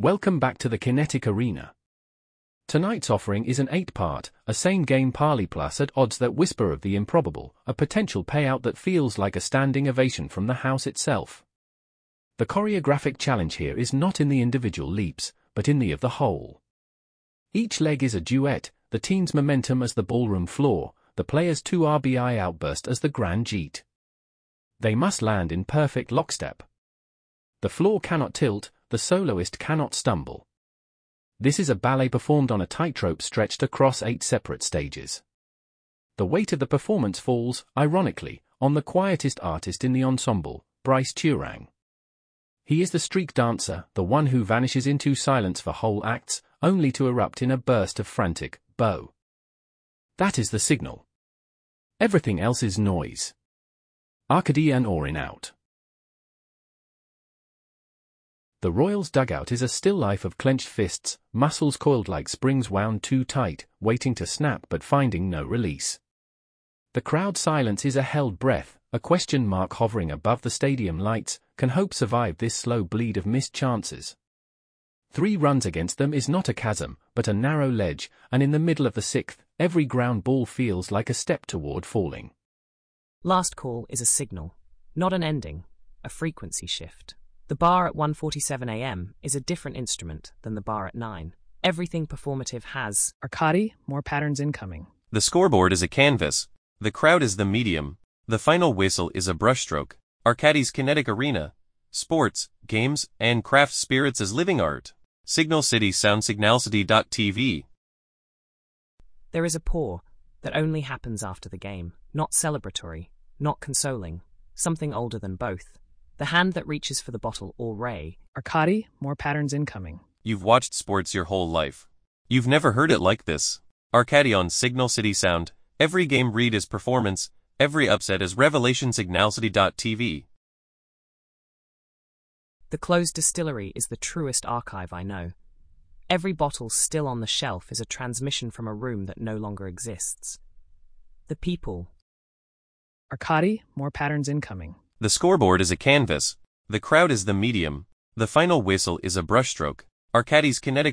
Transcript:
Welcome back to the Kinetic Arena. Tonight's offering is an 8-part, a same-game parlay plus at odds that whisper of the improbable, a potential payout that feels like a standing ovation from the house itself. The choreographic challenge here is not in the individual leaps, but in the of the whole. Each leg is a duet, the team's momentum as the ballroom floor, the player's 2 RBI outburst as the grand jeet. They must land in perfect lockstep. The floor cannot tilt, the soloist cannot stumble. This is a ballet performed on a tightrope stretched across 8 separate stages. The weight of the performance falls, ironically, on the quietest artist in the ensemble, Bryce Turang. He is the streak dancer, the one who vanishes into silence for whole acts, only to erupt in a burst of frantic bow. That is the signal. Everything else is noise. Arkady Anorin out. The Royals' dugout is a still life of clenched fists, muscles coiled like springs wound too tight, waiting to snap but finding no release. The crowd silence is a held breath, a question mark hovering above the stadium lights. Can hope survive this slow bleed of missed chances? 3 runs against them is not a chasm, but a narrow ledge, and in the middle of the 6th, every ground ball feels like a step toward falling. Last call is a signal, not an ending, a frequency shift. The bar at 1:47 a.m. is a different instrument than the bar at 9. Everything performative has Arkady, more patterns incoming. The scoreboard is a canvas. The crowd is the medium. The final whistle is a brushstroke. Arkady's Kinetic Arena. Sports, games, and craft spirits as living art. Signal City Sound Signalcity.tv. There is a pour that only happens after the game, not celebratory, not consoling, something older than both. The hand that reaches for the bottle or ray. Arkady, more patterns incoming. You've watched sports your whole life. You've never heard it like this. Arkady on Signal City Sound. Every game read is performance. Every upset is revelation. Signalcity.tv. The closed distillery is the truest archive I know. Every bottle still on the shelf is a transmission from a room that no longer exists. The people. Arkady, more patterns incoming. The scoreboard is a canvas. The crowd is the medium. The final whistle is a brushstroke. Arkady's Kinetic